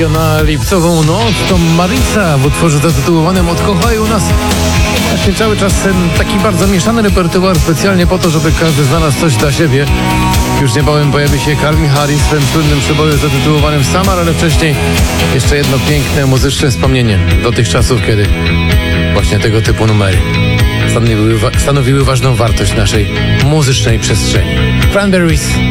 Radio na lipcową noc to Marisa w utworze zatytułowanym Odkochaj u nas. Właśnie cały czas taki bardzo mieszany repertuar specjalnie po to, żeby każdy znalazł coś dla siebie. Już niebawem pojawi się Calvin Harris w swym słynnym przeboju zatytułowanym Summer, ale wcześniej jeszcze jedno piękne muzyczne wspomnienie do tych czasów, kiedy właśnie tego typu numery stanowiły ważną wartość naszej muzycznej przestrzeni. Cranberries